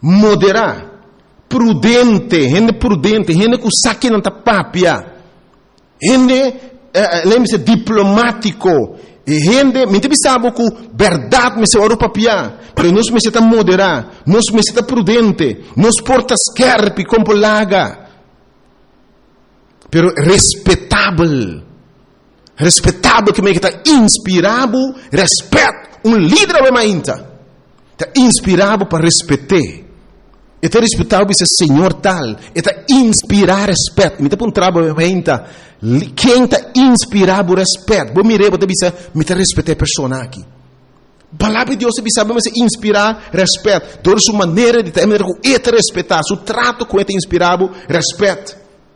moderar, prudente, gente que saque na tapapia, gente, lembre-se, diplomático, gente, me sabe que verdade me se ora papia, pero nós me se moderar, nós me se prudente, nós porta scarpi como laga, pero respeitável que me está inspirado, respeito, líder é mainta, está inspirado para respeitar. Está respeitado esse Senhor tal, está inspirar respeito. Me está um trabalho ainda. Quem está inspirado respeito? Vou mirar, vou dizer, me está respeitar a pessoa aqui. Palavra de Deus sabe me inspirar respeito. Toda sua maneira de estar, está respeitar, seu trato com ele inspirado respeito.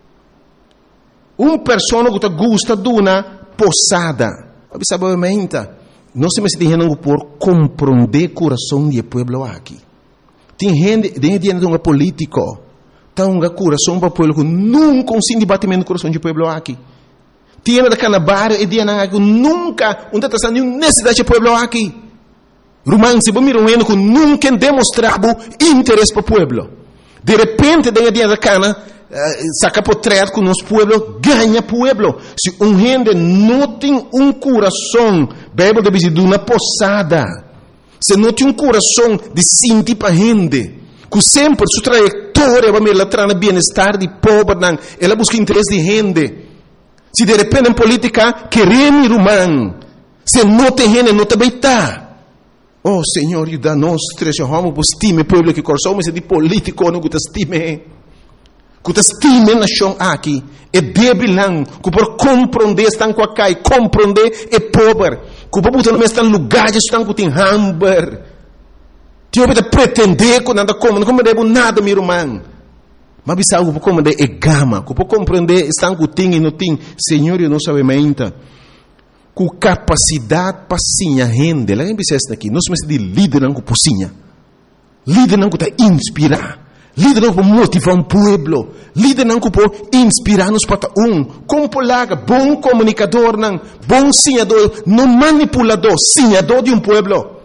Pessoa que gosta de uma posada, sabe ainda? Não se me está por compreender o coração do povo aqui. Tem gente de um político, tem um coração para o povo que nunca consegue debatimento no coração do povo aqui. Tem gente da Canabara e que nunca está nenhuma necessidade do povo aqui. Romano, se você mirar que nunca demonstrava interesse para o povo. De repente, dentro da cana, saca portreto com o nosso povo, ganha povo. Se gente não tem um coração, Bíblia deve dizer, de uma posada. Se não tem um coração de sentir para a gente, que sempre sua trajetória vai me levar no bem-estar de pobre, ela busca interesse de gente. Se de repente em política, queremos romano, se não tem gente, não tem beita. Oh, Senhor, ajuda-nos, trechamos, por estime o povo que coração, mas é de político, não que estime. Que estime a nação aqui, é débil, que por compreender, estão com a cai, compreender é pobre. Que o povo não está em lugares, estão com hamburger. Tio pode pretender que nada como, não compreende nada, meu irmão. Mas bisa o povo compreender é gama, que o povo compreender estão com tem e não tem. Senhor, eu não sabe ainda. Com capacidade para sinha rende, lá em Bissesta aqui, nós somos de líder não com pocinha, líder não com tá inspirar. Líder não para motivar povo, líder não para inspirar-nos para como polaga, bom comunicador, não, bom sinhador, não manipulador, sinhador de povo.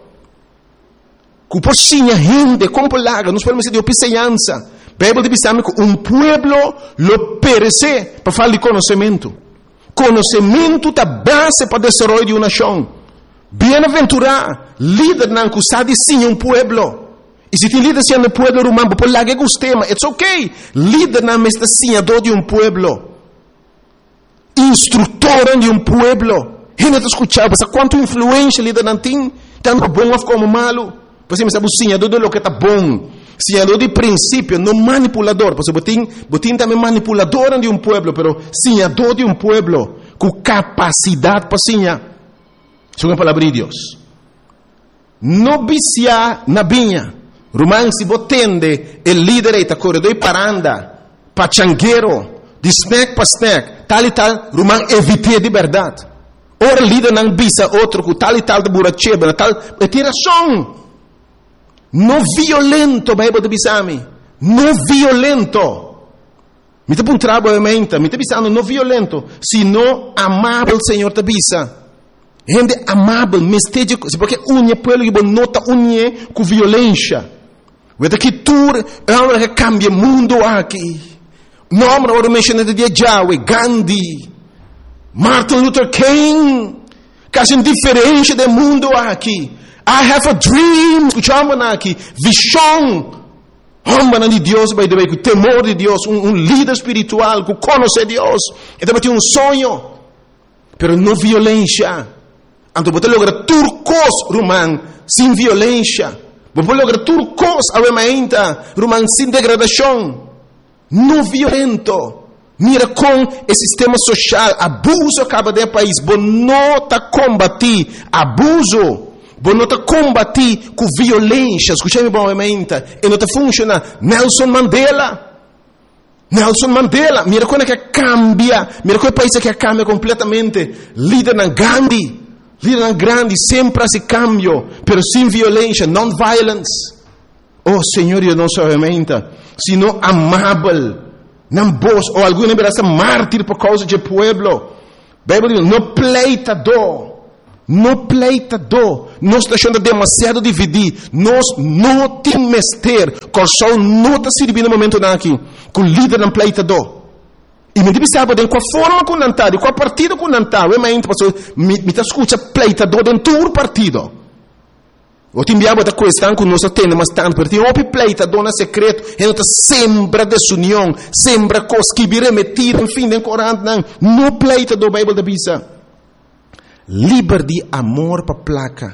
Que por sinha gente, como polaga, nós podemos ser de opicenhança. Bíblia diz que povo lo perece para falar de conhecimento. Conhecimento é a base para o desenvolvimento de uma nação. Bem-aventurado, líder não que sabe sim povo. E se tem líder sendo povo romano, por lá que gostema, it's okay. Líder não está sinhador de povo. Instrutor de povo. Gente está escutando, quanto influência líder não tem, tanto bom como malo. Você sabe o sinhador de lo que está bom. Sinhador de princípio, não manipulador. Você botem também manipulador de povo, mas sinhador de povo, com capacidade para sinhar. Isso é a palavra de Deus. Não viciar na vinha. Romano, se você tende, o líder está corredor para andar, pachangueiro, de snack para snack, tal e tal, Romano, evite de verdade. Ora, líder não bisa outro, com tal e tal de buracheba, tal, é tiração. Não violento, Bíblia de bisami. Não violento. Me te puntrabo a mente, me te bisando não violento, sino amável, Senhor te bisa. Gente amável, me esteja, porque unha pueblo que nota unha com violência. Vede que tu é uma que cambia o mundo aqui. Nome ora mencionado de Yahweh, Gandhi, Martin Luther King, quase indiferente do mundo aqui. I have a dream, escuchamos aqui, visão, homem de Deus, by the way, com temor de Deus, líder espiritual, que conhece Deus, e também tem sonho, pero não violência. Então, você logra turcos, romano, sem violência. Você logra turcos, ainda, romano, sem degradação. Não violento. Mira com o sistema social, abuso acaba de país, você não está combatir abuso. Você não está combatir com violência. Escutei-me bem, e não está funcionando. Nelson Mandela, mira como é que cambia, mira como é país que cambia completamente. Líder na Gandhi, líder na grande, sempre esse cambio, pero sem violência, non-violence. Oh, Senhor, eu não sou realmente, sino amável, não vos, ou alguma vez mártir por causa do povo. Bíblia diz, não pleitador, não pleitador, nós estamos achando demasiado dividir, nós não temos mestre, que o sol não está servindo no momento aqui, com o líder não pleitador. E me diz sabe com a forma que não está, com a partida que não está, me escuta pleitador dentro do partido. O te enviava da questão que nós temos, mas tanto, porque o pleitador na secreto, e não sembra desunião, sembra coisas que virem metidas, enfim, dentro do Corão, não pleitador, Bíblia da Bisa. Liberdade, amor para placa.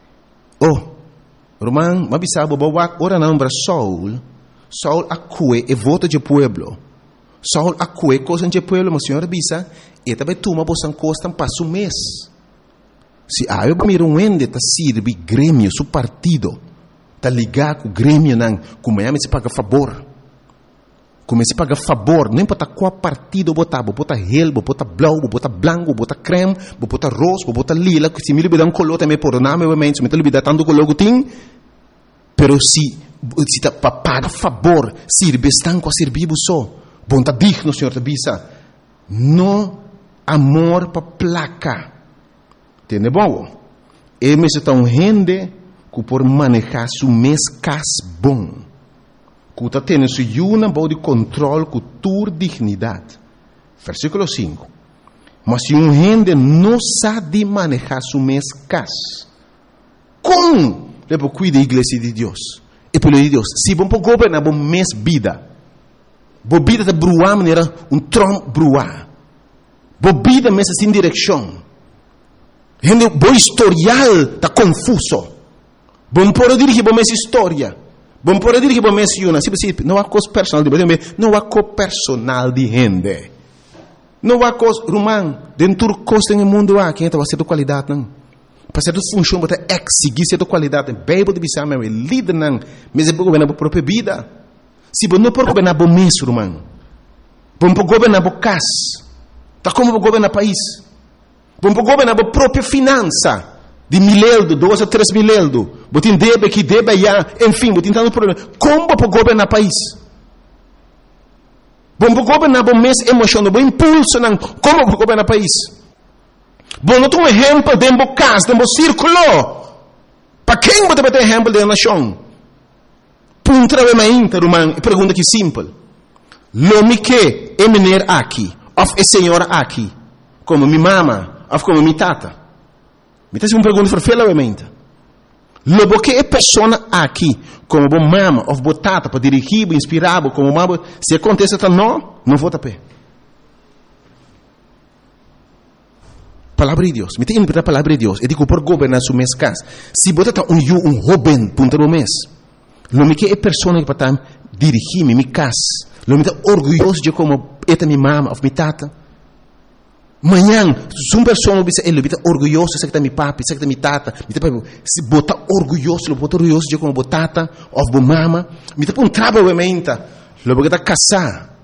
Román, mas sabe, ora não, Saul acue e vota de pueblo. Saul acue coisa de pueblo, mas senhora Bisa, e também toma bosan costan passo mês. Se eu miro ende tá sirve grêmio, su partido, tá ligado com o grêmio não, como é se paga favor. Como se paga favor, não importa qual partido botar relbo, botar blau, botar branco, botar creme, botar rosa, botar lila, que se me libera color também por nome, obviamente, se me libera tanto color que tem, pero se tá para pagar favor, sirve estão com servir só, bom tá digno, senhor tá bisa, no amor para placa, entende bom? E me se tá gente que por manejar su mês cas bom. Que está tendo su yuna de controle com tua dignidade. Versículo 5. Mas se gente não sabe manejar su mês cas, como depois cuida da igreja de Deus? E pelo de Deus, se vamos governar bom mês vida, boa vida está bruar maneira Trump bruar, boa vida mês sem direção, gente bom historial está confuso, bom por dirigir bom mês história. Bom, por dizer que vou mencionar, não há coisa personal de não há coisa personal de gente. Não há coisa, Romão, dentro do coisa no mundo há, quem está a ser de qualidade, não. Para ser de função, para exigir ser de qualidade, Bíblia de Bissau, é líder, não. Mas é para governar a própria vida. Se você não pode governar o mês, Romão, você pode governar o casa, está como para governar o país. Você pode governar a própria finança. De 1.000 euros, 2 a 3 mil euros. Você deve que deve já, enfim, você tem tanto problema. Como para governar o país? Você governar o mês emocional, o impulso, não. Como para governar o país? Você não tem um exemplo dentro da casa, dentro do círculo. Para quem você tem exemplo da nação? Punta é uma interromã, pergunta que simples. Lo que é menino aqui, ou é senhora aqui, como minha mama, ou como minha tata. Me está uma pergunta farfela, obviamente. Logo que é pessoa aqui, como bom mama, ou botata, para dirigir, inspirar, como mama, se acontece, não vou tapar. Palavra de Deus. Me tem que a palavra de Deus. Eu digo por governar su mês casa. Se botata um jovem, punta no mês. Lo que é pessoa que para dirigir minha casa. Lo me está orgulhoso de como é minha mama, ou minha tata. Manhã, se uma pessoa ele está orgulhoso, sei que está meu papi, sei que está minha tata, se botar orgulhoso de como botata, ou mama, me está um trabalho, obviamente, logo que está casar,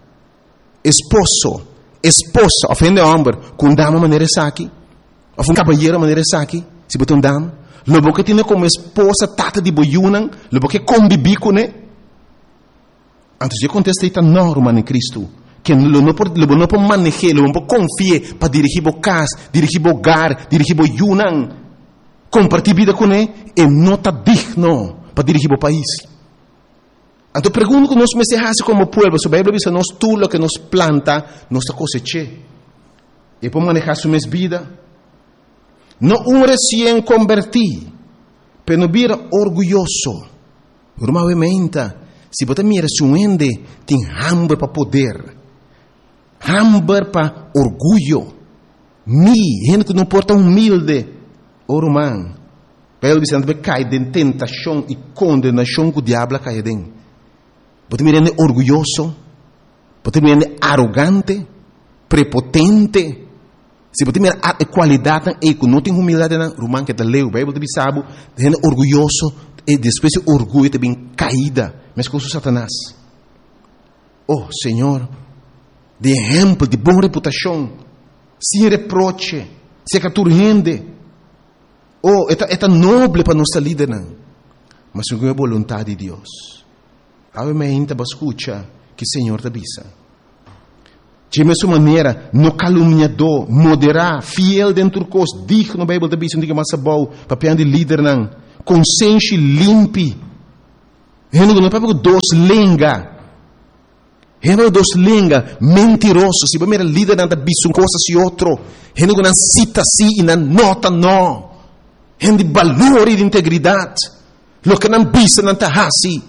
esposa, ofende homem, com dama maneira aqui, ou um cabalheiro maneira aqui, se botar dama, logo que tem como esposa, tata de boiunan, logo que convive com ele, antes de acontecer, está normal em Cristo. Que não pode manejar, não pode confiar para dirigir o casa, dirigir o hogar, dirigir o yunan, compartilhar vida com ele, e não está digno para dirigir o país. Então, pergunto que nós me se como povo, se a Bíblia diz, nós tudo que nos planta, nós cosecha. E para manejar sua vida, não recém convertido, mas não vira orgulhoso. Normalmente, se você mira se ende, tem hambre para poder. Hambre para orgulho. Gente que não porta humilde. Romano. Pelo que cai de tentação e condenação que o diabo cai dentro. Você me rende orgulhoso. Você me rende arrogante. Prepotente. Se você mira a qualidade e que não tem humildade, Romano que está leu, a Bíblia sabe, rende orgulhoso e depois o orgulho também caída. Mas com o Satanás. Oh, Senhor. De exemplo, de boa reputação, sem reproche, sem que tu rende. Oh, é nobre para nossa líder, não. Mas é a vontade de Deus. Obviamente, escuta que o Senhor te avisa. De mesma maneira, no caluniador, moderar, fiel dentro do curso, diz no Bíblia também, não diga mais bom, papel de líder, não. Consciência limpe. Não é para dois lenga. Não é dois lenga, mentiroso. Se você é líder, não é uma coisa se outro. Não é cita si e não nota não. Não é valor e de integridade. Lo que não bisa, não está assim.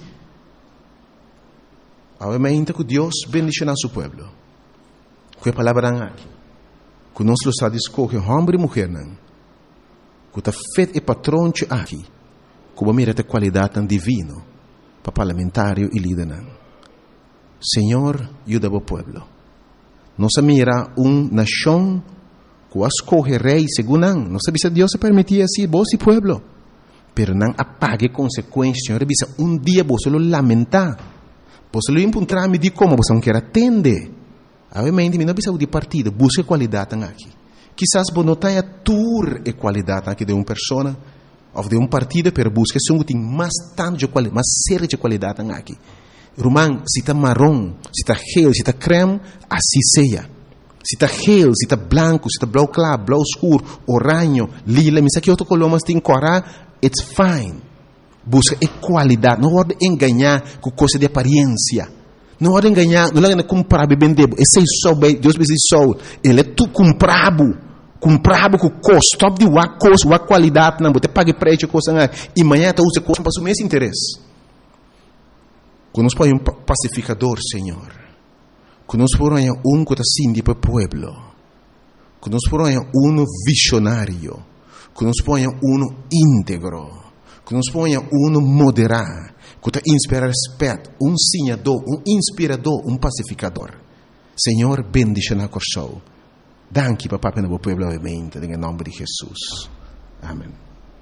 Obviamente que Deus bendice a seu povo. Que a palavra aqui. Que nós está escolhendo homem e mulher, não. Que está feito e patrão aqui. Que vai mirar a qualidade tão divina para parlamentário e líder, não. Senhor, ajuda o povo. Nós mira nação que escolhe rei segundo não. Nós sabemos que Deus se permitia assim, vos e povo. Pero não apague consequências. Senhor, dia você lo lamentar. Você lo encontrar me diz como você não quer atender. Obviamente, não precisa de partido. Busque qualidade aqui. Quizás você não tenha tour e qualidade aqui de uma pessoa ou de um partido, pero busque um tem mais tanto de qualidade, mais séria de qualidade aqui. Román, se está marrom, se está gel, se está creme, assim seja. Se está gel, se está branco, se está blau claro, blau escuro, oranho, lila, mas aqui outro color, mas tem corar, it's fine. Busca qualidade, não pode enganar com coisa de aparência. Não pode enganar, não é comprar bem de, esse é só, Deus precisa só, ele é tu comprado com custo, top de uma coisa, uma qualidade, não, você paga preço, coisa, e amanhã você usa coisa para o mesmo interesse. Que nos põe pacificador, Senhor. Que nos põe que está sindi para o povo. Que nos põe visionário. Que nos põe íntegro. Que nos põe moderar. Que está inspira respeito. Sinhador, inspirador, pacificador. Senhor, bendice na corção. Danke, papá, para o povo, obviamente, em nome de Jesus. Amém.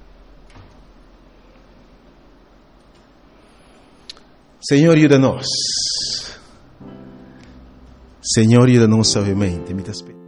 Senhor, ajuda-nos. Senhor, ajuda-nos, obviamente.